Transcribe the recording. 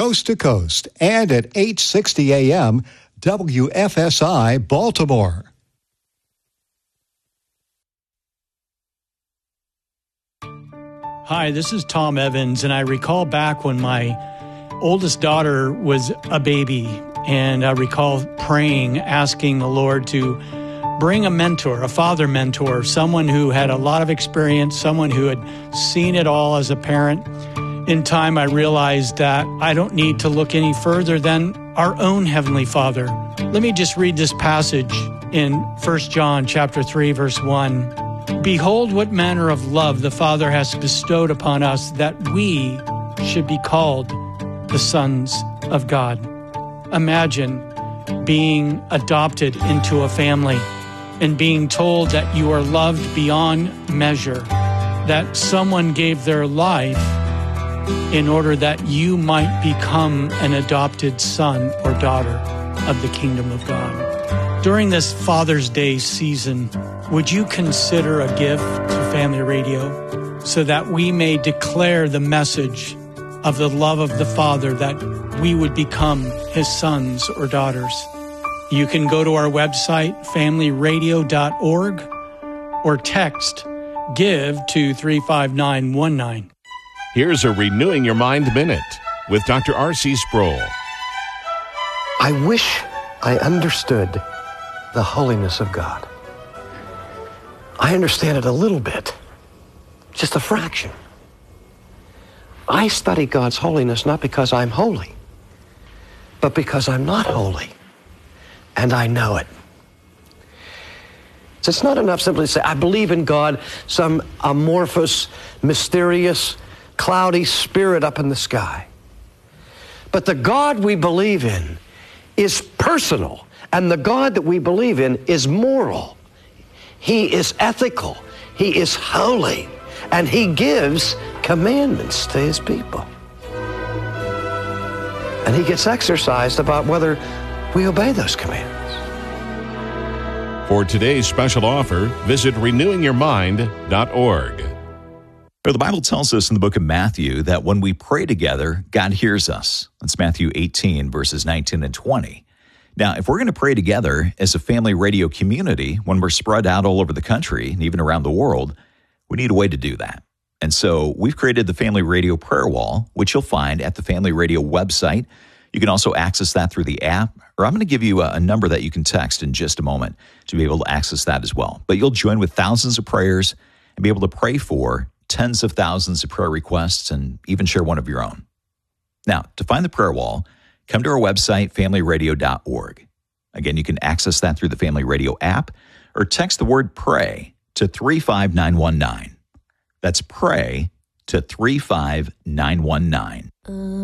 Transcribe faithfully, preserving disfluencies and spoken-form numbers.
coast to coast, and at eight sixty A M W F S I Baltimore. Hi, this is Tom Evans, and I recall back when my oldest daughter was a baby, and I recall praying, asking the Lord to bring a mentor, a father mentor, someone who had a lot of experience, someone who had seen it all as a parent. In time, I realized that I don't need to look any further than our own Heavenly Father. Let me just read this passage in First John chapter three, verse one. Behold, what manner of love the Father has bestowed upon us, that we should be called the sons of God. Imagine being adopted into a family and being told that you are loved beyond measure, that someone gave their life in order that you might become an adopted son or daughter of the kingdom of God. During this Father's Day season, would you consider a gift to Family Radio so that we may declare the message of the love of the Father, that we would become His sons or daughters? You can go to our website, family radio dot org, or text GIVE to three five nine one nine. Here's a Renewing Your Mind Minute with Doctor R C Sproul. I wish I understood the holiness of God. I understand it a little bit, just a fraction. I study God's holiness not because I'm holy, but because I'm not holy, and I know it. So it's not enough simply to say, I believe in God, some amorphous, mysterious, cloudy spirit up in the sky. But the God we believe in is personal, and the God that we believe in is moral. He is ethical. He is holy. And He gives commandments to His people. And He gets exercised about whether we obey those commandments. For today's special offer, visit renewing your mind dot org. The Bible tells us in the book of Matthew that when we pray together, God hears us. That's Matthew eighteen, verses nineteen and twenty. Now, if we're going to pray together as a family radio community, when we're spread out all over the country and even around the world, we need a way to do that. And so we've created the Family Radio Prayer Wall, which you'll find at the Family Radio website. You can also access that through the app, or I'm going to give you a, a number that you can text in just a moment to be able to access that as well. But you'll join with thousands of prayers and be able to pray for tens of thousands of prayer requests and even share one of your own. Now, to find the prayer wall, come to our website, family radio dot org. Again, you can access that through the Family Radio app or text the word pray to three five nine one nine. That's pray to three five nine one nine.